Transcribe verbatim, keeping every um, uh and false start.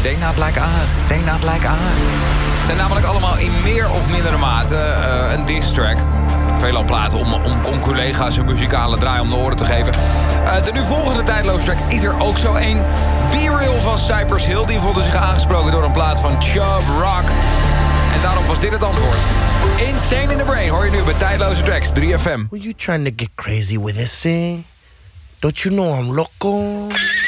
They not like us, they not like us. Het zijn namelijk allemaal in meer of mindere mate uh, een diss track. Veelal platen om, om collega's een muzikale draai om de oren te geven. Uh, de nu volgende tijdloze track is er ook zo één. Be Real van Cypress Hill. Die voelde zich aangesproken door een plaat van Chubb Rock. En daarom was dit het antwoord. Insane in the Brain hoor je nu bij tijdloze tracks drie F M. Were you trying to get crazy with this, eh? Don't you know I'm loco?